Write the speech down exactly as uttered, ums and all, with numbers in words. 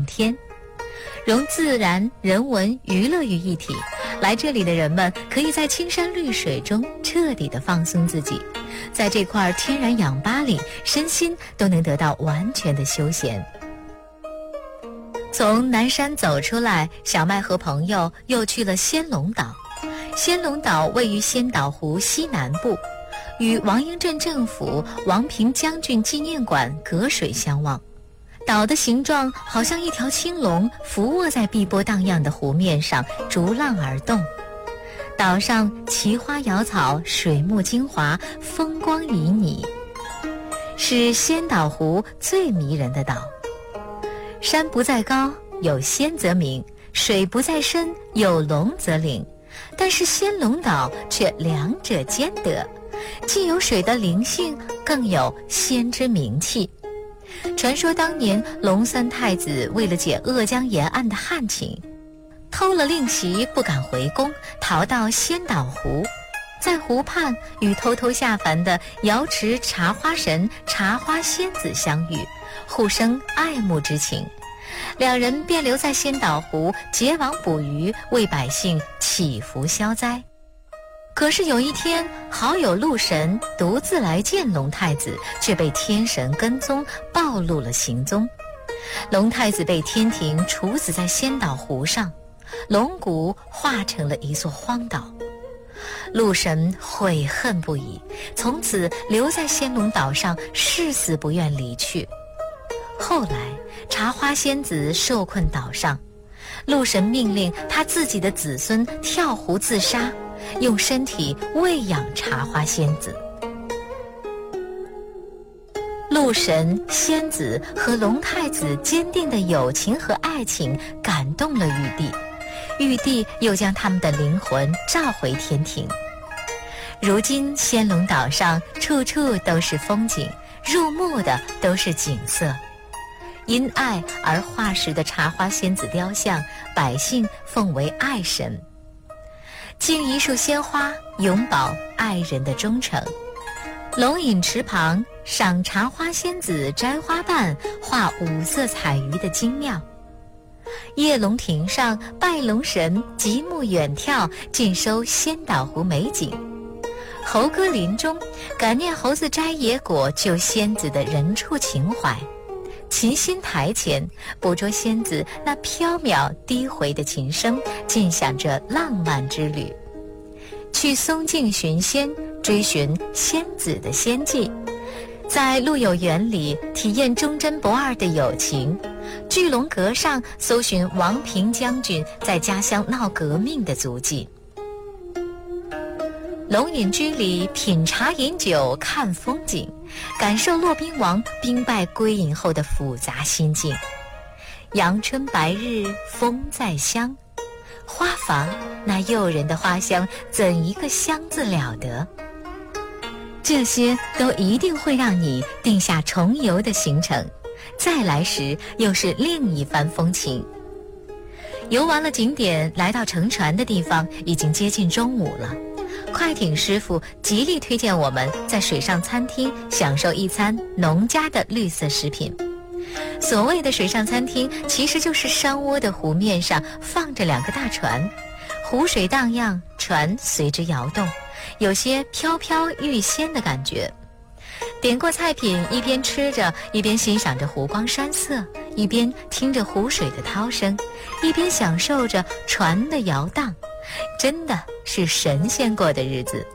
天，融自然、人文、娱乐于一体。来这里的人们可以在青山绿水中彻底地放松自己，在这块天然氧吧里，身心都能得到完全的休闲。从南山走出来，小麦和朋友又去了仙龙岛。仙龙岛位于仙岛湖西南部，与王英镇政府王平将军纪念馆隔水相望。岛的形状好像一条青龙，伏卧在碧波荡漾的湖面上，逐浪而动。岛上奇花瑶草，水木精华，风光旖旎，是仙岛湖最迷人的岛。山不在高，有仙则名；水不在深，有龙则灵。但是仙龙岛却两者兼得，既有水的灵性，更有仙之名气。传说当年龙三太子为了解鄂江沿岸的旱情，偷了令旗不敢回宫，逃到仙岛湖，在湖畔与偷偷下凡的瑶池茶花神茶花仙子相遇，互生爱慕之情。两人便留在仙岛湖结网捕鱼，为百姓祈福消灾。可是有一天，好友陆神独自来见龙太子，却被天神跟踪，暴露了行踪。龙太子被天庭处死在仙岛湖上，龙骨化成了一座荒岛。陆神悔恨不已，从此留在仙龙岛上，誓死不愿离去。后来茶花仙子受困岛上，陆神命令他自己的子孙跳湖自杀，用身体喂养茶花仙子。陆神、仙子和龙太子坚定的友情和爱情感动了玉帝，玉帝又将他们的灵魂召回天庭。如今仙龙岛上处处都是风景，入目的都是景色。因爱而化石的茶花仙子雕像，百姓奉为爱神。敬一束鲜花，永葆爱人的忠诚。龙饮池旁赏茶花仙子摘花瓣，画五色彩鱼的精妙。夜龙亭上拜龙神，极目远眺，尽收仙岛湖美景。猴歌林中感念猴子摘野果救仙子的人畜情怀。琴心台前捕捉仙子那飘渺低回的琴声，尽享着浪漫之旅。去松径寻仙，追寻仙子的仙迹，在陆有园里体验忠贞不二的友情。巨龙阁上搜寻王平将军在家乡闹革命的足迹。龙隐居里品茶饮酒看风景，感受骆宾王兵败归隐后的复杂心境。阳春白日风在香，花房那诱人的花香，怎一个香字了得。这些都一定会让你定下重游的行程，再来时又是另一番风情。游完了景点，来到乘船的地方，已经接近中午了。快艇师傅极力推荐我们在水上餐厅享受一餐农家的绿色食品。所谓的水上餐厅，其实就是山窝的湖面上放着两个大船，湖水荡漾，船随之摇动，有些飘飘欲仙的感觉。点过菜品，一边吃着，一边欣赏着湖光山色，一边听着湖水的涛声，一边享受着船的摇荡，真的是神仙过的日子。